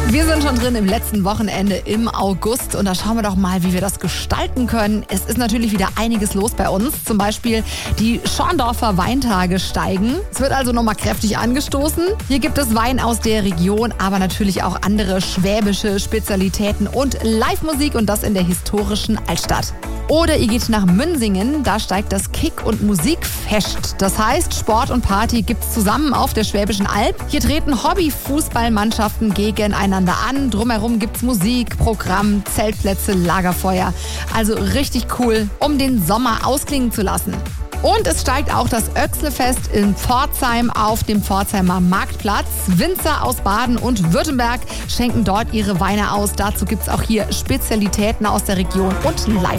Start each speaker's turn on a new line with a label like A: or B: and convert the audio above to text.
A: Wir sind schon drin im letzten Wochenende im August und da schauen wir doch mal, wie wir das gestalten können. Es ist natürlich wieder einiges los bei uns. Zum Beispiel die Schorndorfer Weintage steigen. Es wird also nochmal kräftig angestoßen. Hier gibt es Wein aus der Region, aber natürlich auch andere schwäbische Spezialitäten und Live-Musik und das in der historischen Altstadt. Oder ihr geht nach Münsingen, da steigt das Kick- und Musikfest. Das heißt, Sport und Party gibt's zusammen auf der Schwäbischen Alb. Hier treten Hobby-Fußballmannschaften gegeneinander an. Drumherum gibt's Musik, Programm, Zeltplätze, Lagerfeuer. Also richtig cool, um den Sommer ausklingen zu lassen. Und es steigt auch das Oechslefest in Pforzheim auf dem Pforzheimer Marktplatz. Winzer aus Baden und Württemberg schenken dort ihre Weine aus. Dazu gibt's auch hier Spezialitäten aus der Region und Live.